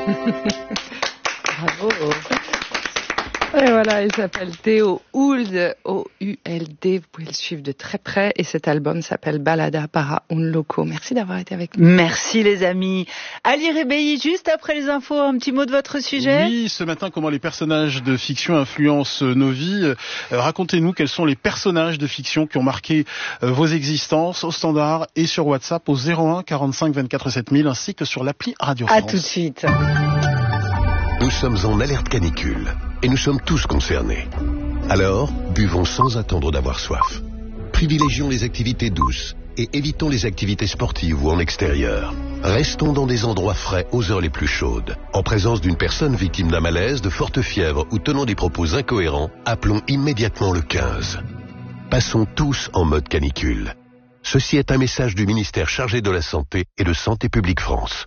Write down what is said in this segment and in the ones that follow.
Bravo. Et voilà, il s'appelle Théo Ould, O-U-L-D. Vous pouvez le suivre de très près. Et cet album s'appelle Balada para un loco. Merci d'avoir été avec nous. Merci les amis. Ali Rebéi, juste après les infos, un petit mot de votre sujet. Oui, ce matin, comment les personnages de fiction influencent nos vies. Racontez-nous quels sont les personnages de fiction qui ont marqué vos existences au standard et sur WhatsApp au 01 45 24 7000 ainsi que sur l'appli Radio France. À tout de suite. Nous sommes en alerte canicule et nous sommes tous concernés. Alors, buvons sans attendre d'avoir soif. Privilégions les activités douces et évitons les activités sportives ou en extérieur. Restons dans des endroits frais aux heures les plus chaudes. En présence d'une personne victime d'un malaise, de forte fièvre ou tenant des propos incohérents, appelons immédiatement le 15. Passons tous en mode canicule. Ceci est un message du ministère chargé de la Santé et de Santé publique France.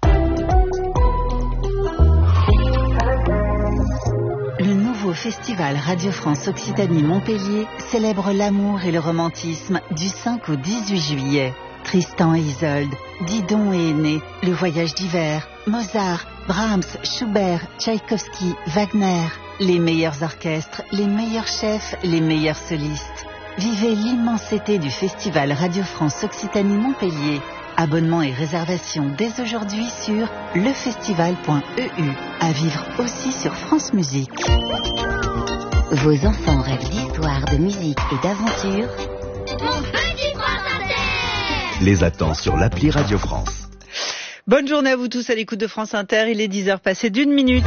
Le Festival Radio France Occitanie-Montpellier célèbre l'amour et le romantisme du 5 au 18 juillet. Tristan et Isolde, Didon et Aîné, Le Voyage d'hiver, Mozart, Brahms, Schubert, Tchaïkovski, Wagner, les meilleurs orchestres, les meilleurs chefs, les meilleurs solistes. Vivez l'immensité du Festival Radio France Occitanie-Montpellier. Abonnements et réservations dès aujourd'hui sur lefestival.eu. À vivre aussi sur France Musique. Vos enfants rêvent d'histoire, de musique et d'aventure. Mon petit France Inter les attend sur l'appli Radio France. Bonne journée à vous tous à l'écoute de France Inter. Il est 10h passé d'1 minute.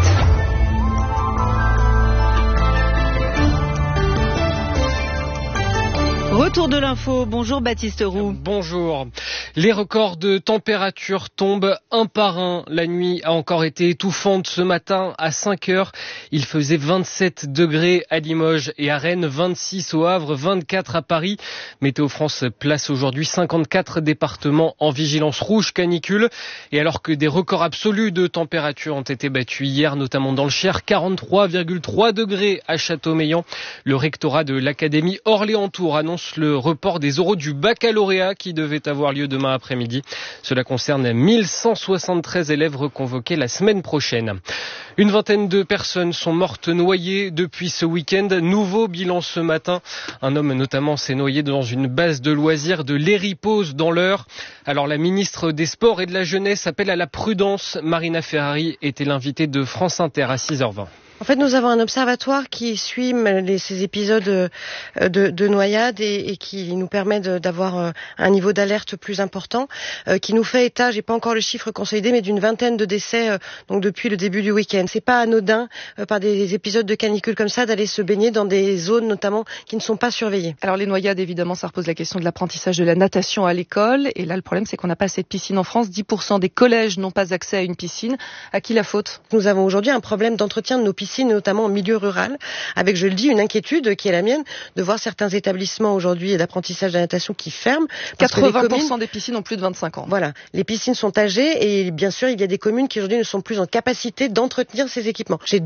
Retour de l'info, bonjour Baptiste Roux. Bonjour. Les records de température tombent un par un. La nuit a encore été étouffante ce matin à 5 heures. Il faisait 27 degrés à Limoges et à Rennes, 26 au Havre, 24 à Paris. Météo France place aujourd'hui 54 départements en vigilance rouge canicule. Et alors que des records absolus de température ont été battus hier, notamment dans le Cher, 43,3 degrés à Châteaumeillan. Le rectorat de l'Académie Orléans-Tours annonce le report des oraux du baccalauréat qui devait avoir lieu demain après-midi. Cela concerne 1173 élèves reconvoqués la semaine prochaine. Une vingtaine de personnes sont mortes noyées depuis ce week-end. Nouveau bilan ce matin. Un homme notamment s'est noyé dans une base de loisirs de l'Héripose dans l'Eure. Alors la ministre des Sports et de la Jeunesse appelle à la prudence. Marina Ferrari était l'invitée de France Inter à 6h20. En fait, nous avons un observatoire qui suit ces épisodes de noyade et qui nous permet d'avoir un niveau d'alerte plus important, qui nous fait état, j'ai pas encore le chiffre consolidé, mais d'une vingtaine de décès donc depuis le début du week-end. C'est pas anodin par des épisodes de canicule comme ça d'aller se baigner dans des zones notamment qui ne sont pas surveillées. Alors les noyades, évidemment, ça repose la question de l'apprentissage de la natation à l'école. Et là, le problème, c'est qu'on n'a pas assez de piscines en France. 10% des collèges n'ont pas accès à une piscine. À qui la faute ? Nous avons aujourd'hui un problème d'entretien de nos piscines, notamment en milieu rural, avec, je le dis, une inquiétude qui est la mienne, de voir certains établissements aujourd'hui d'apprentissage de la natation qui ferment. 80% des piscines ont plus de 25 ans. Voilà, les piscines sont âgées et bien sûr, il y a des communes qui aujourd'hui ne sont plus en capacité d'entretenir ces équipements. J'ai